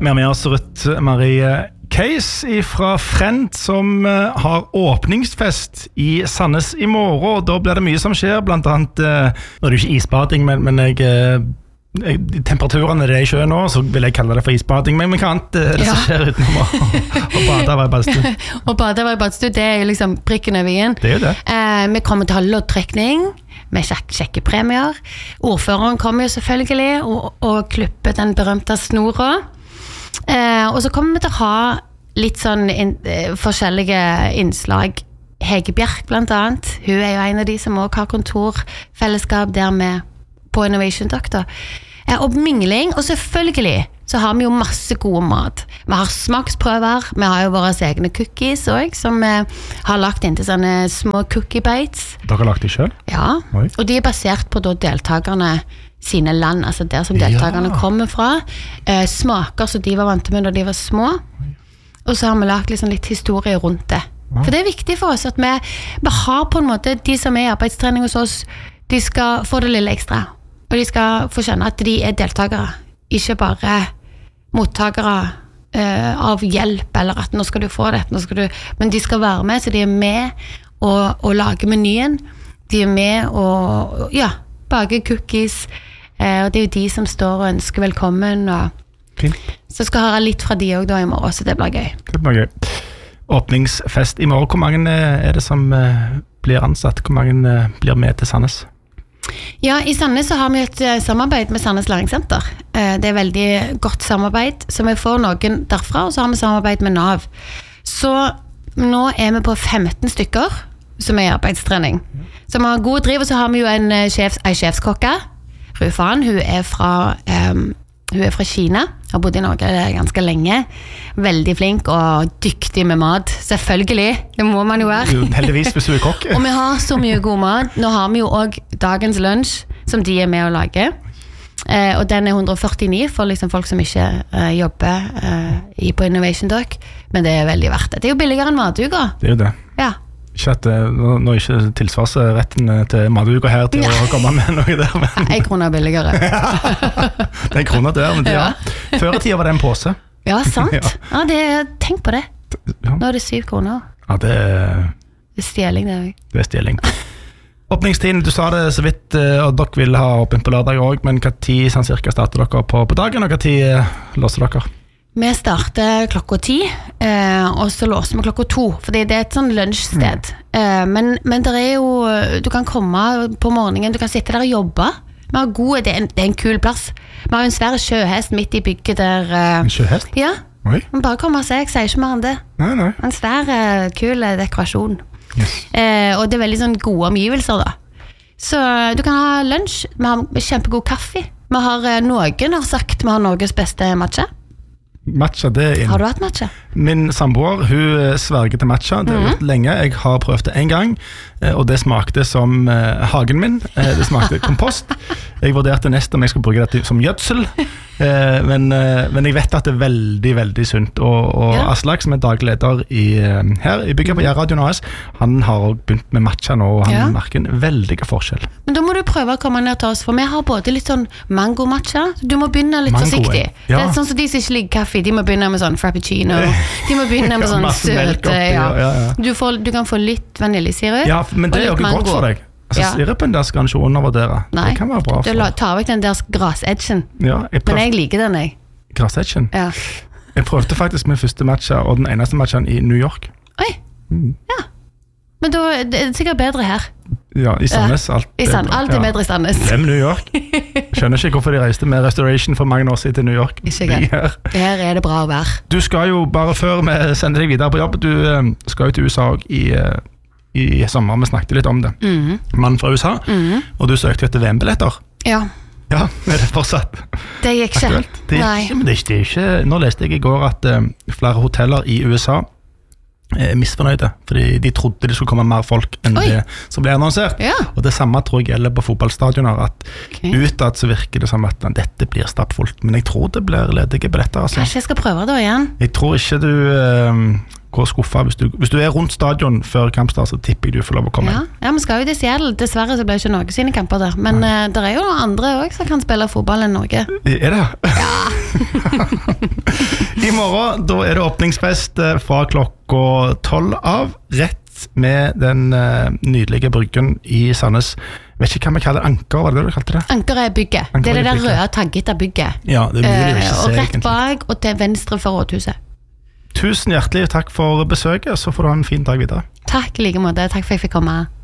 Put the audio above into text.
Vi har med oss Ruth Marie Case fra Frent som har åpningsfest i Sandnes i morgen, og da blir det mye som skjer, blant annet, nå det jo ikke isbading, men temperaturene det i sjøen nå, så vil jeg kalle det for isbading, men hva annet det som skjer utenom å bade over i badstue? Å bade over i badstue, det jo liksom prikken over i-en. Det jo det. Vi kommer til å ha loddtrekning med kjekkepremier. Ordføreren kommer jo selvfølgelig og klipper den berømte snora. Og så kommer vi til å ha litt sånn forskjellige innslag. Hege Bjerk blant annet. Hun jo en av de som også har kontorfellesskap der med på Innovation Doctor. Og mingling, og selvfølgelig så har vi jo masse god mat. Vi har smaksprøver, vi har jo våre egne cookies også, som vi har lagt inn til sånne små cookie bites. Dere har lagt de selv? Ja, Oi. og de basert på da deltakerne sine land, altså der som deltakerne kommer fra. Smaker som de var vant med da de var små. Og så har vi lagt liksom litt historie rundt det. For det viktig for oss at vi har på en måte de som i arbeidstrening hos oss, de skal få det lille ekstra. Og de skal få skjønne at de deltakere, ikke bare mottakere av hjelp, eller at nå skal du få det, men de skal være med, så de med og lage menyen, de med og bake cookies, og det jo de som står og ønsker velkommen, og så skal jeg høre litt fra de også da i morgen, så det blir gøy. Det blir gøy. Åpningsfest i morgen, hvor mange det som blir ansatt? Hvor mange blir med til Sandnes? Ja, i Sandnes så har vi et samarbeid med Sandnes Læringssenter. Det veldig godt samarbeid, så vi får noen derfra, og så har vi samarbeid med NAV. Så nå vi på 15 stykker som i arbeidstrening. Så vi har god driv, og så har vi jo en sjefskokke, Rufan. Hun fra Kina, har bodd i Norge ganske lenge. Veldig flink og dyktig med mat. Selvfølgelig, det må man jo være. Heldigvis hvis du kokk. Og vi har så mye god mat. Nå har vi jo også dagens lunsj, som de med å lage. Og den 149 for liksom folk som ikke jobber på Innovation Doc. Men det veldig verdt det. Det jo billigere enn matuka. Det jo det. Ja. Ikke at nå ikke tilsvarsretten til matuka her til å komme med noe der. Men 1 krone billigere. Det 1 krone der, men før i tida var det en påse. Ja, sant. Ja, tenk på det. Nå det 7 kroner. Ja, det er stjeling det også. Det stjeling. Åpningstiden, du sa det så vidt, og dere vil ha åpent på lørdag også, men hva tid sånn cirka starter dere på dagen, og hva tid låser dere? Vi starter 10:00, og så låser vi 2:00, fordi det et sånn lunsjsted. Men det jo, du kan komme på morgenen, du kan sitte der og jobbe. Vi har gode, det en kul plass. Vi har jo en svær sjøhest midt i bygget der. En sjøhest? Ja, Oi. men bare kom og se, jeg sier ikke mer enn det. Nei. En svær, kul dekorasjon. Yes. Og det veldig sånn gode omgivelser da. Så du kan ha lunsj, vi har kjempegod kaffe. Vi har noen har sagt vi har Norges beste matcha. Matcha, det inn. Har du hatt matcha? Min samboer, hun sverger til matcha. Det har gjort lenge. Jeg har prøvd det en gang, og det smakte som hagen min. Det smakte kompost. Jeg vurderte nest om jeg skulle bruke det som gjødsel, men jeg vet at det veldig, veldig sunt. Og Aslak, som daglig leder her i bygget på Jærradioen AS, han har også begynt med matcha nå, og han merker en veldig forskjell. Men da må du prøve å komme ned til oss, for vi har både litt sånn mango-matcha. Du må begynne litt forsiktig. Det sånn som de som ikke liker kaffe, de må begynne med sånn frappuccino. De må begynne med sånn søte. Du kan få litt vaniljesirup. Ja, men det jo ikke godt for deg. Altså, sirupen der skal han ikke undervurdere. Nei, det kan være bra for deg. Ta vekk den der grasedgen. Men jeg liker den, jeg. Grasedgen? Ja. Jeg prøvde faktisk min første matcha, og den eneste matchaen i New York. Oi, ja. Men da det sikkert bedre her. Ja, i Sandnes. Alt bedre i Sandnes. Hvem New York? Skjønner ikke hvorfor de reiste med Restoration for mange år siden til New York. Ikke galt. Her det bra å være. Du skal jo, bare før vi sender deg videre på jobb, du skal jo til USA i sommer, vi snakket litt om det. Mann fra USA, og du søkte etter VM-billetter. Ja. Ja, det fortsatt Det gikk ikke. Aktuelt. Men det er ikke. Nå leste jeg i går at flere hoteller i USA misfornøyde, fordi de trodde det skulle komme mer folk enn det som ble annonsert. Og det samme tror jeg gjelder på fotballstadioner, at utad så virker det som at dette blir stappfullt, men jeg tror det blir ledige billetter. Altså. Kanskje jeg skal prøve det igjen? Jeg tror ikke du går skuffet. Hvis du rundt stadion før kampstart, så tipper jeg du får lov å komme inn. Ja, vi skal jo til Seattle. Dessverre så ble det ikke Norge sine kamper der, men det jo noen andre også som kan spille fotball enn Norge. Det? Ja. I morgen, da det åpningsfest fra klokka 12 av, rett med den nydelige bryggen i Sandnes. Vet ikke hva vi kaller Anker, var det du kalte det? Anker bygget. Anker det er der bygget. røde taggete bygget. Ja, det er mulig å ikke se og rett egentlig. bak og til venstre for rådhuset. Tusen hjertelig takk for besøket, så får du ha en fin dag videre. Takk i like måte. Takk for at jeg fikk komme.